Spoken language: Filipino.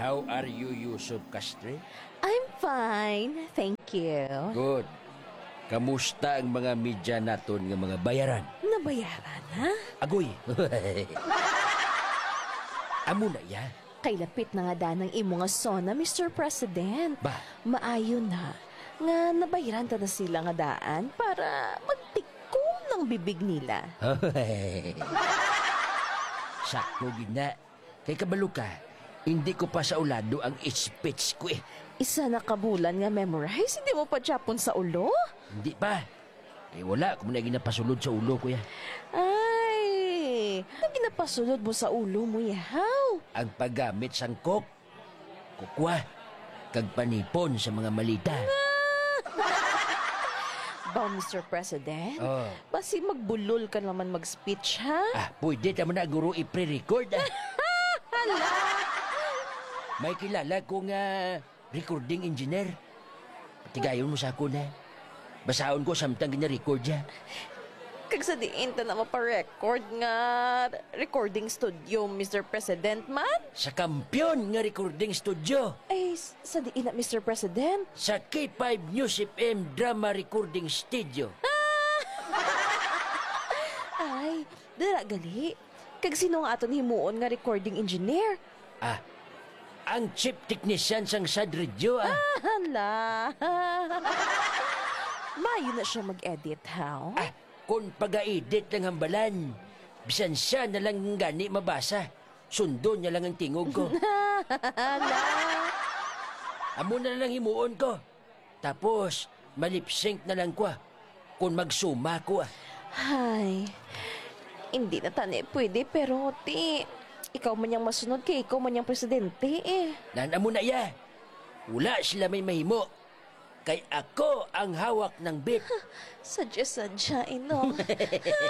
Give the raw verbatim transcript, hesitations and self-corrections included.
How are you, Yusuf Castre? I'm fine, thank you. Good. Kamusta ang mga media naton nga mga bayaran? Nabayaran, ha? Agoy. Amo na ya. Kay lapit na nga danang imo nga sona, Mister President. Ba? Maayo na. Nga nabayaran ta na sila nga daan para magtikom ng bibig nila. Sakto gina. Kay kabalo ka, hindi ko pa sa ulado ang speech ko eh. Isa na kabulan nga memorize, hindi mo pa Japon sa ulo? Hindi pa. Eh wala, kung na ginapasulod sa ulo ko ya. Ay, naginapasulod mo sa ulo mo, yahaw. Ang paggamit sang kok, kukwa, kag panipon sa mga malita. Ba, Mister President? Oh. Basi magbulol ka naman mag-speech, ha? Ah, pwede tamo na guro i-pre-record ah. May kilala kong uh, recording engineer. Patigayon mo sa ako na. Basaon ko samtang gina-record ya. Kag sa diin ta na maparecord nga recording studio, Mister President, man? Sa kampyon nga recording studio. Ay, s- sa diin na, Mister President? Sa K five News F M Drama Recording Studio. Ay, dara gali. Kag sino nga aton himuon nga recording engineer? Ah, ang chief technician sang Sad Radio ah. Hala. Mayo na siya mag-edit, how? Ah, kung pag-edit lang hambalan, bisan siya na lang gani mabasa. Sundo niya lang ang tingog ko. Amo na lang himuon ko. Tapos, malipsync na lang ko ah. Kung magsuma ko ah. Ay, hindi na tani pwede, pero ti, ikaw man yung masunod kay ikaw man yung presidente eh. Nan amo na ya. Wala sila may mahimo. Kay ako ang hawak ng beep. Sadya-sadya, ino.